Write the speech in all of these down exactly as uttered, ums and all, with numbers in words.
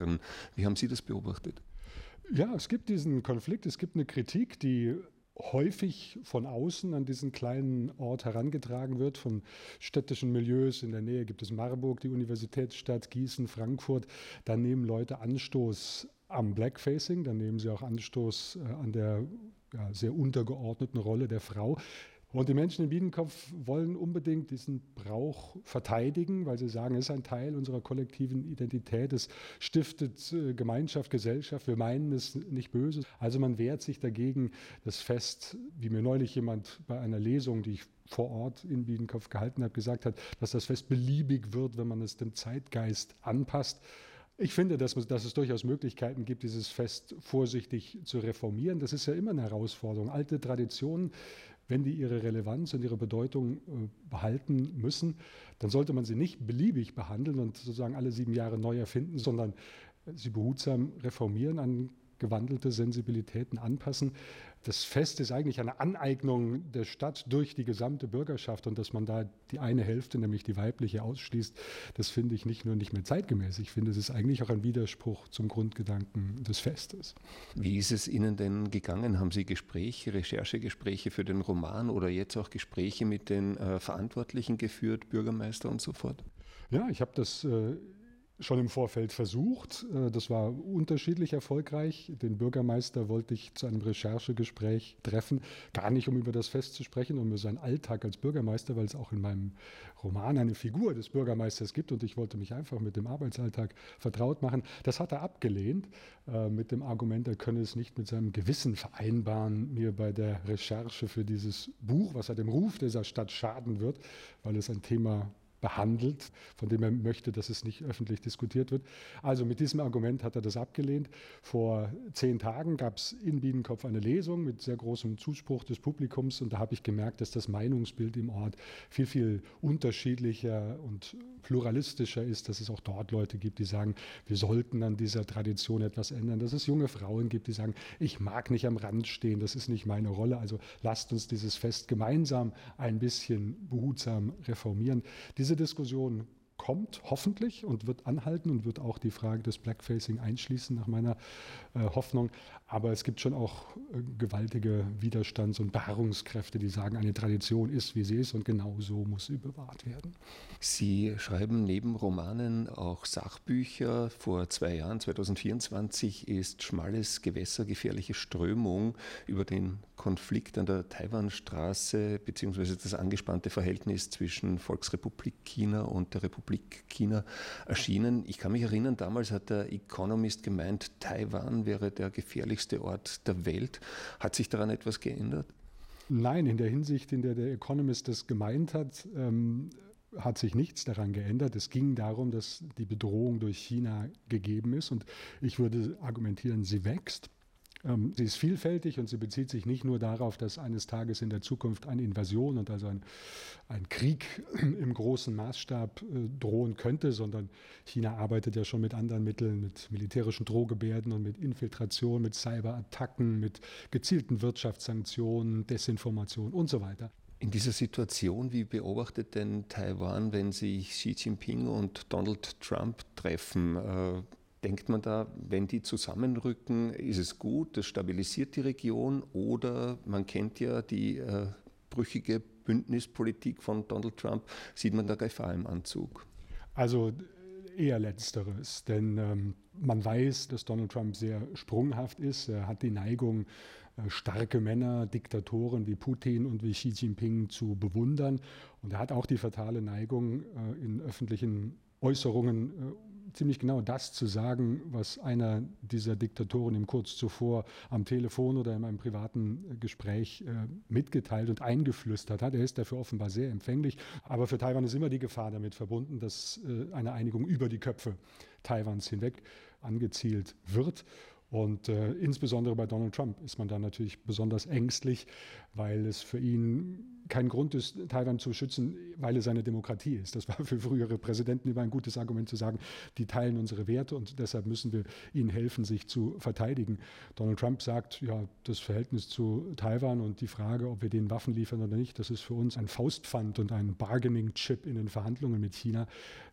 Wie haben Sie das beobachtet? Ja, es gibt diesen Konflikt, es gibt eine Kritik, die häufig von außen an diesen kleinen Ort herangetragen wird, von städtischen Milieus. In der Nähe gibt es Marburg, die Universitätsstadt, Gießen, Frankfurt. Da nehmen Leute Anstoß am Blackfacing, dann nehmen sie auch Anstoß an der ja, sehr untergeordneten Rolle der Frau. Und die Menschen in Biedenkopf wollen unbedingt diesen Brauch verteidigen, weil sie sagen, es ist ein Teil unserer kollektiven Identität, es stiftet Gemeinschaft, Gesellschaft, wir meinen es nicht böse. Also man wehrt sich dagegen, das Fest, wie mir neulich jemand bei einer Lesung, die ich vor Ort in Biedenkopf gehalten habe, gesagt hat, dass das Fest beliebig wird, wenn man es dem Zeitgeist anpasst. Ich finde, dass, dass es durchaus Möglichkeiten gibt, dieses Fest vorsichtig zu reformieren. Das ist ja immer eine Herausforderung. Alte Traditionen, wenn die ihre Relevanz und ihre Bedeutung äh, behalten müssen, dann sollte man sie nicht beliebig behandeln und sozusagen alle sieben Jahre neu erfinden, sondern sie behutsam reformieren, an gewandelte Sensibilitäten anpassen. Das Fest ist eigentlich eine Aneignung der Stadt durch die gesamte Bürgerschaft und dass man da die eine Hälfte, nämlich die weibliche, ausschließt, das finde ich nicht nur nicht mehr zeitgemäß. Ich finde, es ist eigentlich auch ein Widerspruch zum Grundgedanken des Festes. Wie ist es Ihnen denn gegangen? Haben Sie Gespräche, Recherchegespräche für den Roman oder jetzt auch Gespräche mit den äh, Verantwortlichen geführt, Bürgermeister und so fort? Ja, ich habe das äh, schon im Vorfeld versucht. Das war unterschiedlich erfolgreich. Den Bürgermeister wollte ich zu einem Recherchegespräch treffen, gar nicht um über das Fest zu sprechen, um über seinen Alltag als Bürgermeister, weil es auch in meinem Roman eine Figur des Bürgermeisters gibt und ich wollte mich einfach mit dem Arbeitsalltag vertraut machen. Das hat er abgelehnt mit dem Argument, er könne es nicht mit seinem Gewissen vereinbaren, mir bei der Recherche für dieses Buch, was er dem Ruf dieser Stadt schaden wird, weil es ein Thema behandelt, von dem er möchte, dass es nicht öffentlich diskutiert wird. Also mit diesem Argument hat er das abgelehnt. Vor zehn Tagen gab es in Biedenkopf eine Lesung mit sehr großem Zuspruch des Publikums und da habe ich gemerkt, dass das Meinungsbild im Ort viel, viel unterschiedlicher und pluralistischer ist, dass es auch dort Leute gibt, die sagen, wir sollten an dieser Tradition etwas ändern, dass es junge Frauen gibt, die sagen, ich mag nicht am Rand stehen, das ist nicht meine Rolle, also lasst uns dieses Fest gemeinsam ein bisschen behutsam reformieren. Diese Diese Diskussion kommt hoffentlich und wird anhalten und wird auch die Frage des Blackfacing einschließen, nach meiner äh, Hoffnung. Aber es gibt schon auch äh, gewaltige Widerstands- und Beharrungskräfte, die sagen, eine Tradition ist, wie sie ist und genau so muss sie bewahrt werden. Sie schreiben neben Romanen auch Sachbücher. Vor zwei Jahren, zwanzig vierundzwanzig, ist Schmales Gewässer, gefährliche Strömung über den Konflikt an der Taiwanstraße beziehungsweise das angespannte Verhältnis zwischen Volksrepublik China und der Republik China erschienen. Ich kann mich erinnern, damals hat der Economist gemeint, Taiwan wäre der gefährlichste Ort der Welt. Hat sich daran etwas geändert? Nein, in der Hinsicht, in der der Economist das gemeint hat, ähm, hat sich nichts daran geändert. Es ging darum, dass die Bedrohung durch China gegeben ist und ich würde argumentieren, sie wächst. Sie ist vielfältig und sie bezieht sich nicht nur darauf, dass eines Tages in der Zukunft eine Invasion und also ein, ein Krieg im großen Maßstab äh, drohen könnte, sondern China arbeitet ja schon mit anderen Mitteln, mit militärischen Drohgebärden und mit Infiltration, mit Cyberattacken, mit gezielten Wirtschaftssanktionen, Desinformation und so weiter. In dieser Situation, wie beobachtet denn Taiwan, wenn sich Xi Jinping und Donald Trump treffen? Äh, Denkt man da, wenn die zusammenrücken, ist es gut, das stabilisiert die Region oder man kennt ja die äh, brüchige Bündnispolitik von Donald Trump, sieht man da Gefahr im Anzug? Also eher Letzteres, denn ähm, man weiß, dass Donald Trump sehr sprunghaft ist. Er hat die Neigung, äh, starke Männer, Diktatoren wie Putin und wie Xi Jinping zu bewundern. Und er hat auch die fatale Neigung, äh, in öffentlichen Äußerungen äh, ziemlich genau das zu sagen, was einer dieser Diktatoren ihm kurz zuvor am Telefon oder in einem privaten Gespräch äh, mitgeteilt und eingeflüstert hat. Er ist dafür offenbar sehr empfänglich. Aber für Taiwan ist immer die Gefahr damit verbunden, dass äh, eine Einigung über die Köpfe Taiwans hinweg angezielt wird. Und äh, insbesondere bei Donald Trump ist man da natürlich besonders ängstlich, weil es für ihn kein Grund ist, Taiwan zu schützen, weil es eine Demokratie ist. Das war für frühere Präsidenten immer ein gutes Argument zu sagen, die teilen unsere Werte und deshalb müssen wir ihnen helfen, sich zu verteidigen. Donald Trump sagt, ja, das Verhältnis zu Taiwan und die Frage, ob wir denen Waffen liefern oder nicht, das ist für uns ein Faustpfand und ein Bargaining-Chip in den Verhandlungen mit China.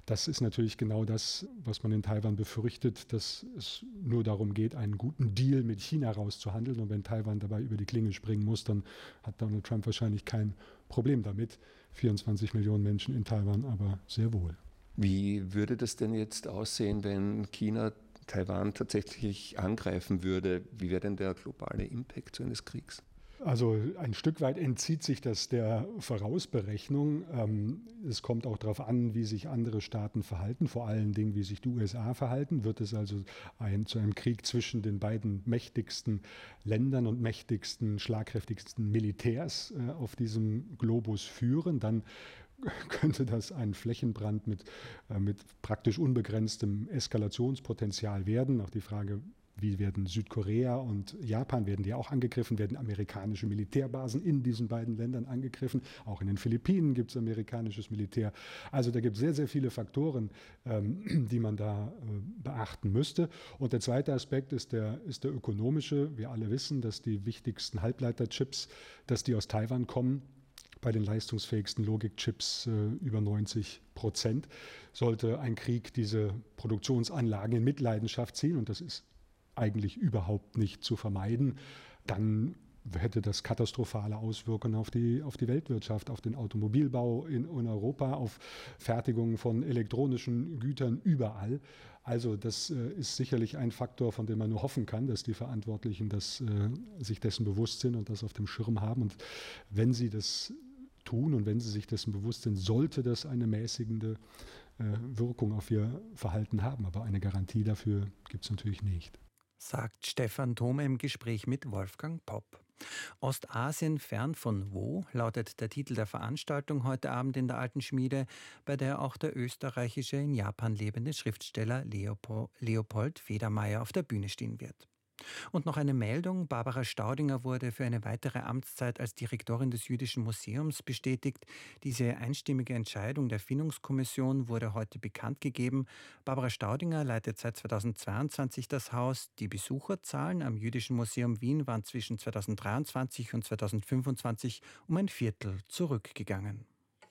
Das ist natürlich genau das, was man in Taiwan befürchtet, dass es nur darum geht, einen guten Deal mit China rauszuhandeln. Und wenn Taiwan dabei über die Klinge springen muss, dann hat Donald Trump wahrscheinlich kein Problem damit. vierundzwanzig Millionen Menschen in Taiwan aber sehr wohl. Wie würde das denn jetzt aussehen, wenn China Taiwan tatsächlich angreifen würde? Wie wäre denn der globale Impact so eines Kriegs? Also ein Stück weit entzieht sich das der Vorausberechnung. Ähm, es kommt auch darauf an, wie sich andere Staaten verhalten, vor allen Dingen, wie sich die U S A verhalten. Wird es also ein, zu einem Krieg zwischen den beiden mächtigsten Ländern und mächtigsten, schlagkräftigsten Militärs äh, auf diesem Globus führen, dann könnte das ein Flächenbrand mit, äh, mit praktisch unbegrenztem Eskalationspotenzial werden. Auch die Frage, wie werden Südkorea und Japan, werden die auch angegriffen, werden amerikanische Militärbasen in diesen beiden Ländern angegriffen. Auch in den Philippinen gibt es amerikanisches Militär. Also da gibt es sehr, sehr viele Faktoren, ähm, die man da äh, beachten müsste. Und der zweite Aspekt ist der, ist der ökonomische. Wir alle wissen, dass die wichtigsten Halbleiterchips, dass die aus Taiwan kommen. Bei den leistungsfähigsten Logikchips äh, über neunzig Prozent. Sollte ein Krieg diese Produktionsanlagen in Mitleidenschaft ziehen, und das ist eigentlich überhaupt nicht zu vermeiden, dann hätte das katastrophale Auswirkungen auf die, auf die Weltwirtschaft, auf den Automobilbau in, in Europa, auf Fertigung von elektronischen Gütern überall. Also das äh, ist sicherlich ein Faktor, von dem man nur hoffen kann, dass die Verantwortlichen das, äh, sich dessen bewusst sind und das auf dem Schirm haben. Und wenn sie das tun und wenn sie sich dessen bewusst sind, sollte das eine mäßigende äh, Wirkung auf ihr Verhalten haben. Aber eine Garantie dafür gibt es natürlich nicht. Sagt Stefan Thome im Gespräch mit Wolfgang Popp. Ostasien fern von wo, lautet der Titel der Veranstaltung heute Abend in der Alten Schmiede, bei der auch der österreichische in Japan lebende Schriftsteller Leopold, Leopold Federmeier auf der Bühne stehen wird. Und noch eine Meldung: Barbara Staudinger wurde für eine weitere Amtszeit als Direktorin des Jüdischen Museums bestätigt. Diese einstimmige Entscheidung der Findungskommission wurde heute bekannt gegeben. Barbara Staudinger leitet seit zweitausendzweiundzwanzig das Haus. Die Besucherzahlen am Jüdischen Museum Wien waren zwischen zweitausenddreiundzwanzig und zweitausendfünfundzwanzig um ein Viertel zurückgegangen.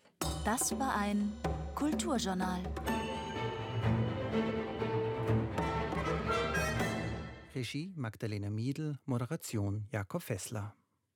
Das war ein Kulturjournal. Regie Magdalena Miedl, Moderation Jakob Fessler.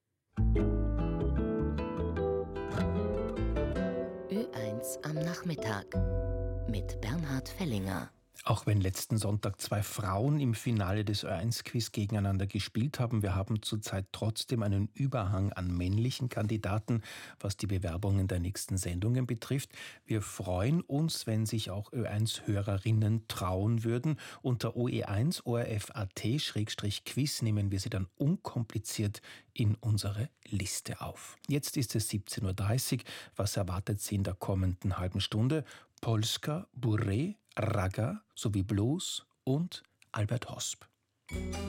Ö eins am Nachmittag mit Bernhard Fellinger. Auch wenn letzten Sonntag zwei Frauen im Finale des Ö eins Quiz gegeneinander gespielt haben, wir haben zurzeit trotzdem einen Überhang an männlichen Kandidaten, was die Bewerbungen der nächsten Sendungen betrifft. Wir freuen uns, wenn sich auch Ö eins Hörerinnen trauen würden. Unter O E eins O R F Punkt A T Schrägstrich Quiz nehmen wir sie dann unkompliziert in unsere Liste auf. Jetzt ist es siebzehn Uhr dreißig. Was erwartet Sie in der kommenden halben Stunde? Polska, Bourrée, Ragga sowie Blues und Albert Hosp.